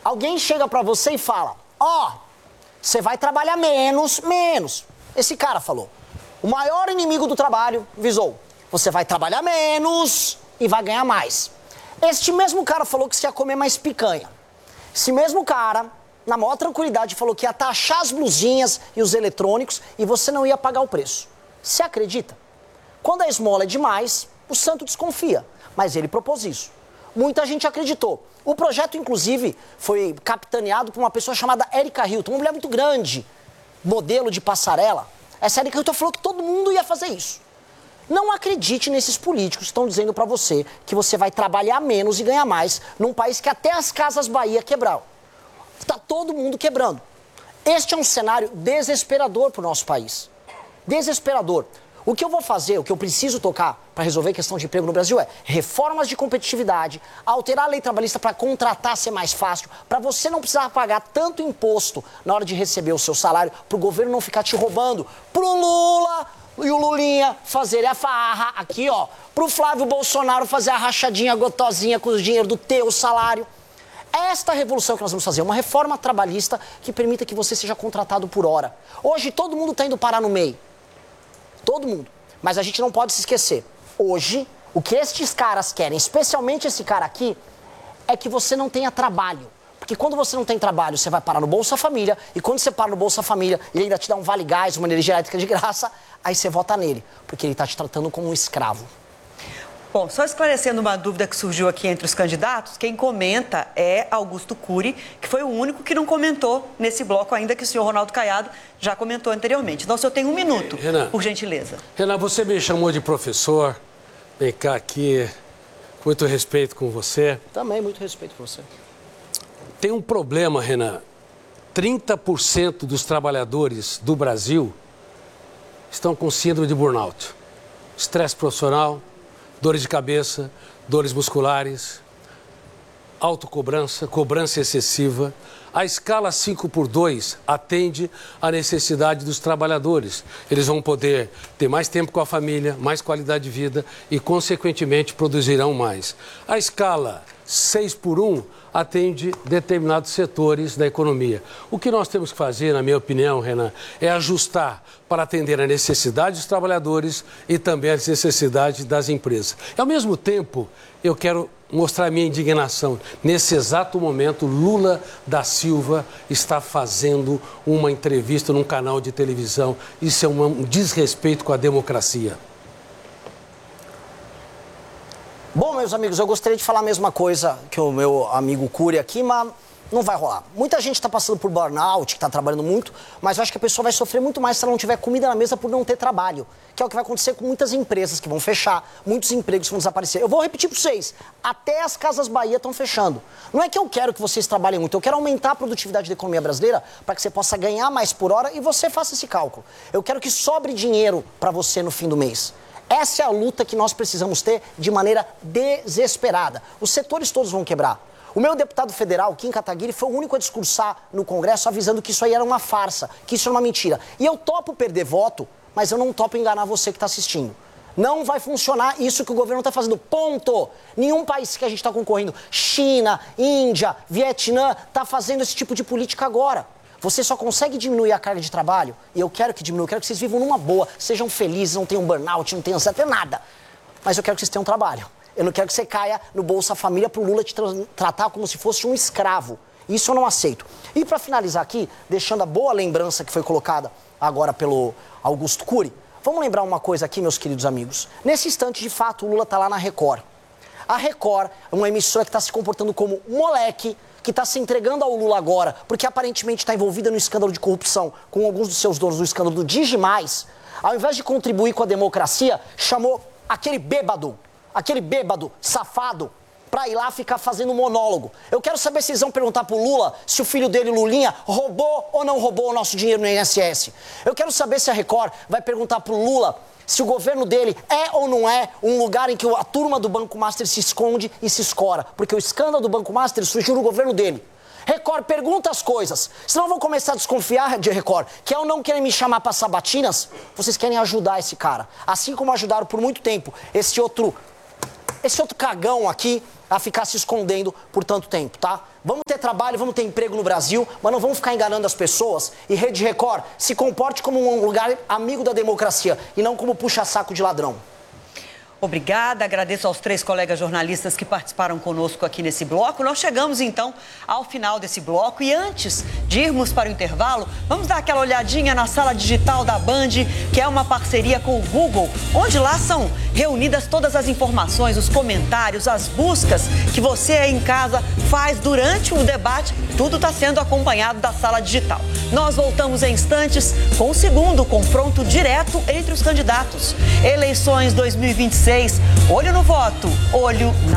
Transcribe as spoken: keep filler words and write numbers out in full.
Alguém chega pra você e fala, ó, oh, você vai trabalhar menos, menos. Esse cara falou. O maior inimigo do trabalho visou. Você vai trabalhar menos e vai ganhar mais. Este mesmo cara falou que você ia comer mais picanha. Esse mesmo cara, na maior tranquilidade, falou que ia taxar as blusinhas e os eletrônicos e você não ia pagar o preço. Você acredita? Quando a esmola é demais, o santo desconfia. Mas ele propôs isso. Muita gente acreditou. O projeto, inclusive, foi capitaneado por uma pessoa chamada Erika Hilton, uma mulher muito grande, modelo de passarela. Essa Erika Hilton falou que todo mundo ia fazer isso. Não acredite nesses políticos que estão dizendo pra você que você vai trabalhar menos e ganhar mais num país que até as Casas Bahia quebraram. Tá todo mundo quebrando. Este é um cenário desesperador pro nosso país. Desesperador. O que eu vou fazer, o que eu preciso tocar para resolver a questão de emprego no Brasil é reformas de competitividade, alterar a lei trabalhista para contratar ser mais fácil, para você não precisar pagar tanto imposto na hora de receber o seu salário, para o governo não ficar te roubando, pro Lula e o Lulinha fazerem a farra aqui, ó, pro Flávio Bolsonaro fazer a rachadinha gotosinha com o dinheiro do teu salário. Esta revolução que nós vamos fazer, uma reforma trabalhista que permita que você seja contratado por hora. Hoje todo mundo está indo parar no meio. Todo mundo. Mas a gente não pode se esquecer. Hoje, o que estes caras querem, especialmente esse cara aqui, é que você não tenha trabalho. Porque quando você não tem trabalho, você vai parar no Bolsa Família, e quando você para no Bolsa Família, ele ainda te dá um vale gás, uma energia elétrica de graça, aí você vota nele, porque ele está te tratando como um escravo. Bom, só esclarecendo uma dúvida que surgiu aqui entre os candidatos, quem comenta é Augusto Cury, que foi o único que não comentou nesse bloco, ainda que o senhor Ronaldo Caiado já comentou anteriormente. Então, o senhor tem um minuto, Renan, por gentileza. Renan, você me chamou de professor, vem cá aqui, muito respeito com você. Também muito respeito por você. Tem um problema, Renan, trinta por cento dos trabalhadores do Brasil estão com síndrome de burnout, estresse profissional, dores de cabeça, dores musculares, autocobrança, cobrança excessiva. A escala cinco por dois atende à necessidade dos trabalhadores. Eles vão poder ter mais tempo com a família, mais qualidade de vida e, consequentemente, produzirão mais. A escala seis por um atende determinados setores da economia. O que nós temos que fazer, na minha opinião, Renan, é ajustar para atender a necessidade dos trabalhadores e também as necessidades das empresas. E, ao mesmo tempo, eu quero mostrar a minha indignação. Nesse exato momento, Lula da Silva está fazendo uma entrevista num canal de televisão. Isso é um desrespeito com a democracia. Bom, meus amigos, eu gostaria de falar a mesma coisa que o meu amigo Cury aqui, mas não vai rolar. Muita gente está passando por burnout, que está trabalhando muito, mas eu acho que a pessoa vai sofrer muito mais se ela não tiver comida na mesa por não ter trabalho, que é o que vai acontecer com muitas empresas que vão fechar, muitos empregos que vão desaparecer. Eu vou repetir para vocês, até as Casas Bahia estão fechando. Não é que eu quero que vocês trabalhem muito, eu quero aumentar a produtividade da economia brasileira para que você possa ganhar mais por hora e você faça esse cálculo. Eu quero que sobre dinheiro para você no fim do mês. Essa é a luta que nós precisamos ter de maneira desesperada. Os setores todos vão quebrar. O meu deputado federal, Kim Kataguiri, foi o único a discursar no Congresso avisando que isso aí era uma farsa, que isso era uma mentira. E eu topo perder voto, mas eu não topo enganar você que está assistindo. Não vai funcionar isso que o governo está fazendo. Ponto! Nenhum país que a gente está concorrendo, China, Índia, Vietnã, está fazendo esse tipo de política agora. Você só consegue diminuir a carga de trabalho, e eu quero que diminua, eu quero que vocês vivam numa boa, sejam felizes, não tenham burnout, não tenham até nada. Mas eu quero que vocês tenham trabalho. Eu não quero que você caia no Bolsa Família pro Lula te tra tratar como se fosse um escravo. Isso eu não aceito. E para finalizar aqui, deixando a boa lembrança que foi colocada agora pelo Augusto Cury, vamos lembrar uma coisa aqui, meus queridos amigos. Nesse instante, de fato, o Lula tá lá na Record. A Record é uma emissora que está se comportando como um moleque, que está se entregando ao Lula agora, porque aparentemente está envolvida no escândalo de corrupção com alguns dos seus donos do escândalo do Digimais, ao invés de contribuir com a democracia, chamou aquele bêbado, aquele bêbado, safado, para ir lá ficar fazendo monólogo. Eu quero saber se eles vão perguntar pro Lula se o filho dele, Lulinha, roubou ou não roubou o nosso dinheiro no I N S S. Eu quero saber se a Record vai perguntar pro Lula se o governo dele é ou não é um lugar em que a turma do Banco Master se esconde e se escora. Porque o escândalo do Banco Master surgiu no governo dele. Record, pergunta as coisas. Senão vão começar a desconfiar de Record, que ao não querer me chamar para sabatinas, vocês querem ajudar esse cara. Assim como ajudaram por muito tempo esse outro, esse outro cagão aqui a ficar se escondendo por tanto tempo, tá? Vamos ter trabalho, vamos ter emprego no Brasil, mas não vamos ficar enganando as pessoas. E Rede Record, se comporte como um lugar amigo da democracia e não como puxa-saco de ladrão. Obrigada, agradeço aos três colegas jornalistas que participaram conosco aqui nesse bloco. Nós chegamos então ao final desse bloco e antes de irmos para o intervalo, vamos dar aquela olhadinha na sala digital da Band, que é uma parceria com o Google, onde lá são reunidas todas as informações, os comentários, as buscas que você aí em casa faz durante o debate. Tudo está sendo acompanhado da sala digital. Nós voltamos em instantes com o segundo confronto direto entre os candidatos. Eleições dois mil e vinte e seis. Olho no voto, olho na